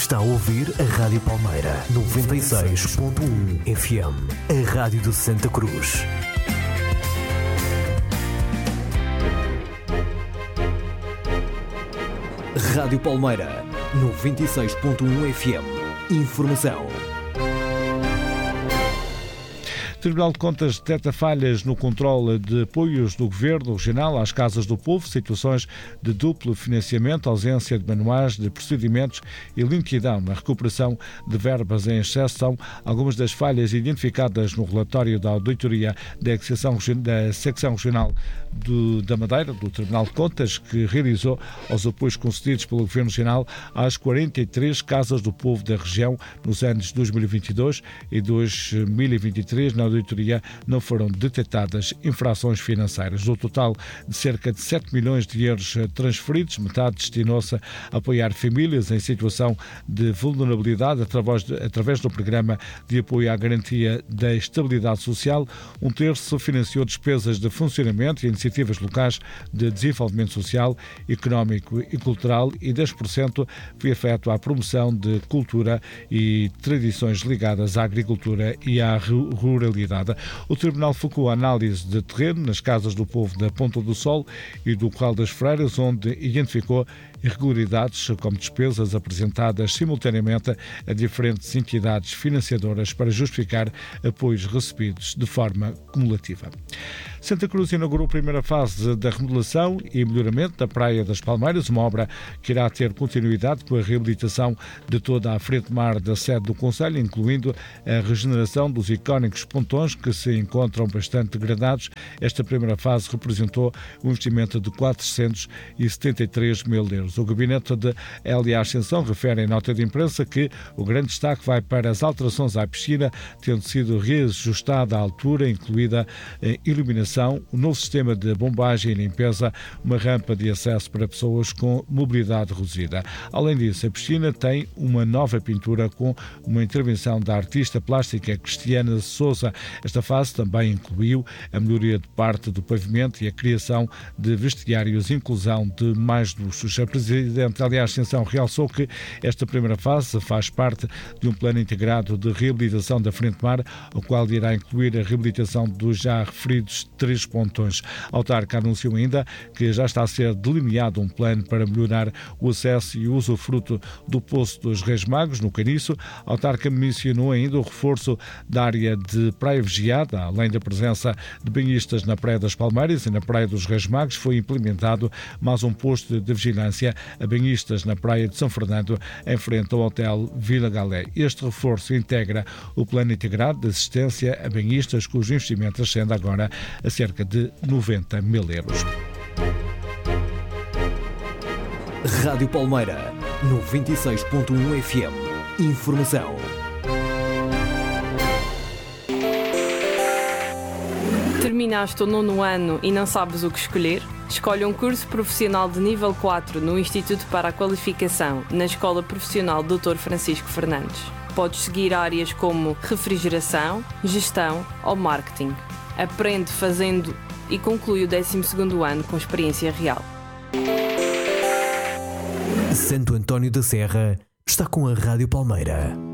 Está a ouvir a Rádio Palmeira 96.1 FM, a rádio de Santa Cruz. Rádio Palmeira 96.1 FM. Informação. O Tribunal de Contas detecta falhas no controle de apoios do Governo Regional às Casas do Povo, situações de duplo financiamento, ausência de manuais de procedimentos e lentidão na recuperação de verbas em excesso são algumas das falhas identificadas no relatório da auditoria da Secção Regional da Madeira, do Tribunal de Contas, que realizou aos apoios concedidos pelo Governo Regional às 43 Casas do Povo da região nos anos 2022 e 2023. Na auditoria não foram detectadas infrações financeiras. Do total de cerca de 7 milhões de euros transferidos, metade destinou-se a apoiar famílias em situação de vulnerabilidade através do Programa de Apoio à Garantia da Estabilidade Social. Um terço financiou despesas de funcionamento e iniciativas locais de desenvolvimento social, económico e cultural e 10% foi afeto à promoção de cultura e tradições ligadas à agricultura e à ruralidade. O Tribunal focou a análise de terreno nas Casas do Povo da Ponta do Sol e do Corral das Freiras, onde identificou irregularidades como despesas apresentadas simultaneamente a diferentes entidades financiadoras para justificar apoios recebidos de forma cumulativa. Santa Cruz inaugurou a primeira fase da remodelação e melhoramento da Praia das Palmeiras, uma obra que irá ter continuidade com a reabilitação de toda a frente-mar da sede do Conselho, incluindo a regeneração dos icónicos pontões que se encontram bastante degradados. Esta primeira fase representou um investimento de 473 mil euros. O gabinete de L.A. Ascensão refere em nota de imprensa que o grande destaque vai para as alterações à piscina, tendo sido reajustada à altura, incluída a iluminação, um novo sistema de bombagem e limpeza, uma rampa de acesso para pessoas com mobilidade reduzida. Além disso, a piscina tem uma nova pintura com uma intervenção da artista plástica Cristiana Sousa. Esta fase também incluiu a melhoria de parte do pavimento e a criação de vestiários e inclusão de mais luxos. A Presidente Aliás Ascensão realçou que esta primeira fase faz parte de um plano integrado de reabilitação da frente-mar, o qual irá incluir a reabilitação dos já referidos 3 pontões. A autarca anunciou ainda que já está a ser delineado um plano para melhorar o acesso e o usufruto do Poço dos Reis Magos, no Caniço. A autarca mencionou ainda o reforço da área de praia vigiada, além da presença de banhistas na Praia das Palmeiras e na Praia dos Reis Magos, foi implementado mais um posto de vigilância a banhistas na Praia de São Fernando, em frente ao Hotel Vila Galé. Este reforço integra o plano integrado de assistência a banhistas, cujo investimento ascende agora a cerca de 90 mil euros. Rádio Palmeira 96.1 FM. Informação. Terminaste o 9º ano e não sabes o que escolher? Escolhe um curso profissional de nível 4 no Instituto para a Qualificação, na Escola Profissional Dr. Francisco Fernandes. Podes seguir áreas como refrigeração, gestão ou marketing. Aprende fazendo e conclui o 12º ano com experiência real. Santo António da Serra está com a Rádio Palmeira.